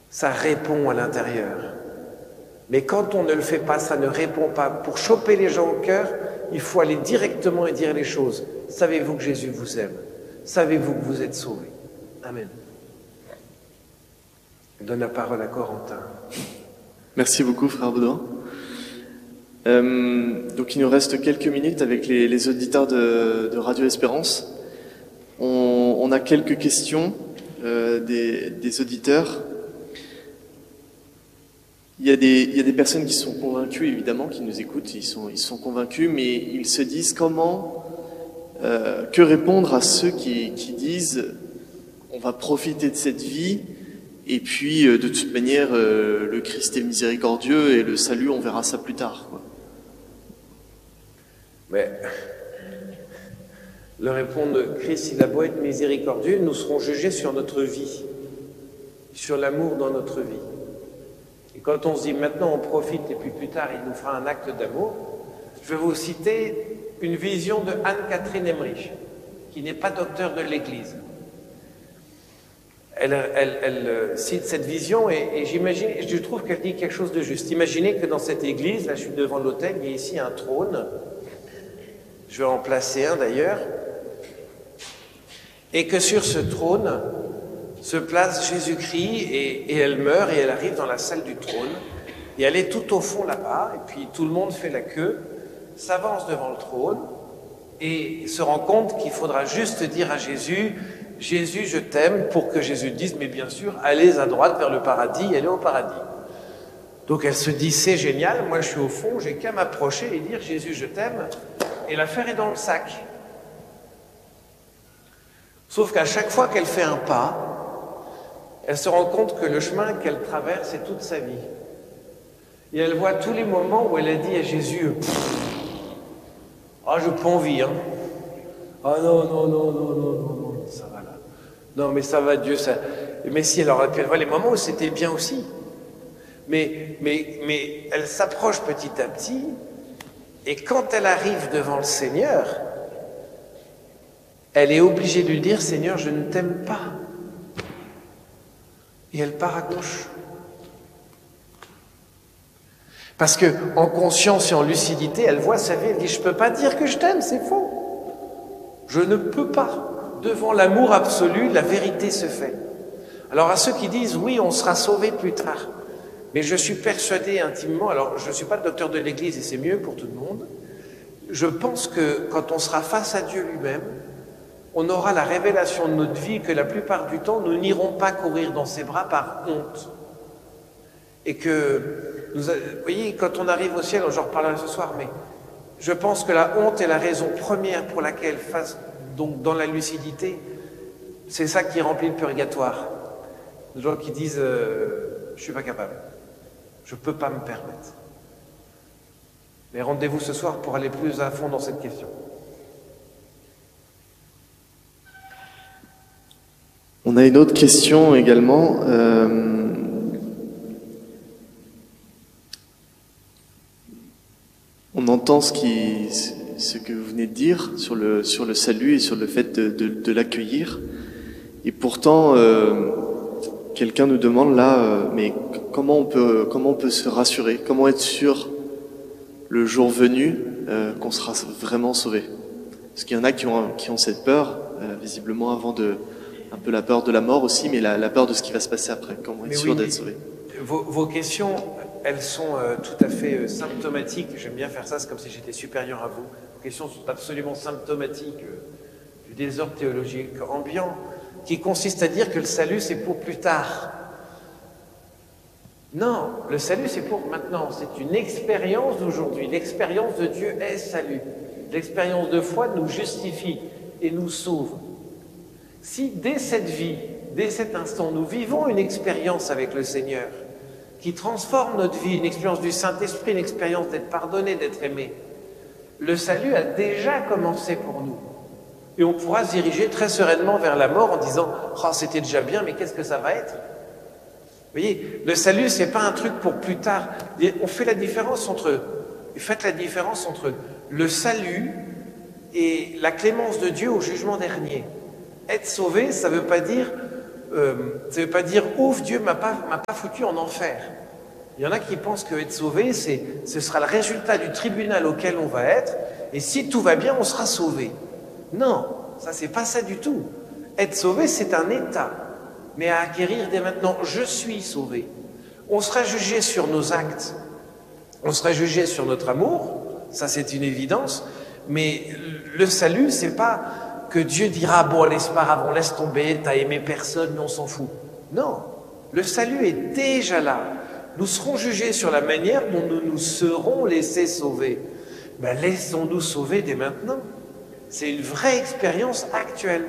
ça répond à l'intérieur. Mais quand on ne le fait pas, ça ne répond pas. Pour choper les gens au cœur, il faut aller directement et dire les choses. Savez-vous que Jésus vous aime? Savez-vous que vous êtes sauvés? Amen. Je donne la parole à Corentin. Merci beaucoup, frère Baudouin. Donc il nous reste quelques minutes avec les auditeurs de Radio Espérance. On a quelques questions des auditeurs. Il y a des personnes qui sont convaincues, évidemment, qui nous écoutent, ils sont convaincus, mais ils se disent que répondre à ceux qui disent on va profiter de cette vie et puis de toute manière le Christ est miséricordieux et le salut on verra ça plus tard, quoi. Mais leur répondre, Christ, il a beau être miséricordieux, nous serons jugés sur notre vie, sur l'amour dans notre vie. Et quand on se dit maintenant on profite et puis plus tard il nous fera un acte d'amour, je vais vous citer une vision de Anne-Catherine Emmerich, qui n'est pas docteur de l'Église. Elle cite cette vision et j'imagine, je trouve qu'elle dit quelque chose de juste. Imaginez que dans cette église, là je suis devant l'autel, il y a ici un trône, je vais en placer un d'ailleurs, et que sur ce trône se place Jésus-Christ et elle meurt et elle arrive dans la salle du trône et elle est tout au fond là-bas et puis tout le monde fait la queue, s'avance devant le trône et se rend compte qu'il faudra juste dire à Jésus, Jésus, je t'aime, pour que Jésus dise, mais bien sûr, allez à droite vers le paradis, elle est au paradis. Donc elle se dit, c'est génial, moi je suis au fond, j'ai qu'à m'approcher et dire, Jésus, je t'aime, et l'affaire est dans le sac. Sauf qu'à chaque fois qu'elle fait un pas, elle se rend compte que le chemin qu'elle traverse est toute sa vie. Et elle voit tous les moments où elle a dit à Jésus, ah, j'ai pas envie, hein. Ah non, ça va là. Non, mais ça va, Dieu, ça. Mais si, alors, elle voit les moments où c'était bien aussi. Mais elle s'approche petit à petit, et quand elle arrive devant le Seigneur, elle est obligée de lui dire, Seigneur, je ne t'aime pas. Et elle part à gauche. Parce que, en conscience et en lucidité, elle voit sa vie, elle dit, je ne peux pas dire que je t'aime, c'est faux. Je ne peux pas. Devant l'amour absolu, la vérité se fait. Alors à ceux qui disent, oui, on sera sauvés plus tard, mais je suis persuadé intimement, alors je ne suis pas le docteur de l'Église et c'est mieux pour tout le monde, je pense que quand on sera face à Dieu lui-même, on aura la révélation de notre vie que la plupart du temps, nous n'irons pas courir dans ses bras par honte. Et que, vous voyez, quand on arrive au ciel, j'en reparlerai ce soir, mais je pense que la honte est la raison première pour laquelle, donc dans la lucidité, c'est ça qui remplit le purgatoire. Les gens qui disent je ne suis pas capable, je ne peux pas me permettre. Mais rendez-vous ce soir pour aller plus à fond dans cette question. On a une autre question également. On entend ce que vous venez de dire sur le salut et sur le fait de l'accueillir. Et pourtant, quelqu'un nous demande là, mais comment on peut se rassurer? Comment être sûr, le jour venu, qu'on sera vraiment sauvé? Parce qu'il y en a qui ont cette peur, visiblement un peu la peur de la mort aussi, mais la peur de ce qui va se passer après. Comment être sûr d'être sauvé? Vos questions, elles sont tout à fait symptomatiques. J'aime bien faire ça, c'est comme si j'étais supérieur à vous. Vos questions sont absolument symptomatiques du désordre théologique ambiant, qui consiste à dire que le salut, c'est pour plus tard. Non, le salut, c'est pour maintenant. C'est une expérience d'aujourd'hui. L'expérience de Dieu est salut. L'expérience de foi nous justifie et nous sauve. Si dès cette vie, dès cet instant, nous vivons une expérience avec le Seigneur qui transforme notre vie, une expérience du Saint-Esprit, une expérience d'être pardonné, d'être aimé, le salut a déjà commencé pour nous. Et on pourra se diriger très sereinement vers la mort en disant « Oh, c'était déjà bien, mais qu'est-ce que ça va être ?» Vous voyez, le salut, c'est pas un truc pour plus tard. Faites la différence entre le salut et la clémence de Dieu au jugement dernier. Être sauvé, ça ne veut pas dire ça ne veut pas dire « ouf, Dieu m'a pas foutu en enfer ». Il y en a qui pensent qu'être sauvé, ce sera le résultat du tribunal auquel on va être, et si tout va bien, on sera sauvé. Non, ça c'est pas ça du tout. Être sauvé, c'est un état, mais à acquérir dès maintenant. Je suis sauvé. On sera jugé sur nos actes, on sera jugé sur notre amour, ça c'est une évidence, mais le salut, c'est pas que Dieu dira « bon, allez, c'est pas grave, on laisse tomber, t'as aimé personne, mais on s'en fout ». Non, le salut est déjà là. Nous serons jugés sur la manière dont nous nous serons laissés sauver. Ben, laissons-nous sauver dès maintenant. C'est une vraie expérience actuelle.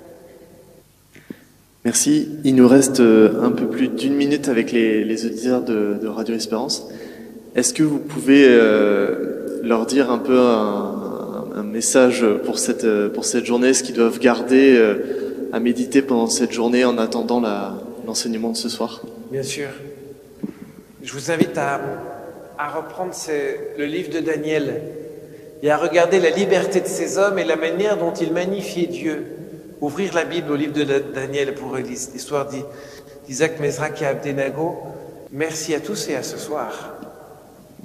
Merci. Il nous reste un peu plus d'1 minute avec les auditeurs de Radio Espérance. Est-ce que vous pouvez leur dire un peu un message pour cette journée, ce qu'ils doivent garder à méditer pendant cette journée en attendant l'enseignement de ce soir? Bien sûr. Je vous invite à reprendre le livre de Daniel et à regarder la liberté de ces hommes et la manière dont ils magnifiaient Dieu. Ouvrir la Bible au livre de Daniel pour l'histoire d'Isaac, Mesrach et Abdenago. Merci à tous et à ce soir.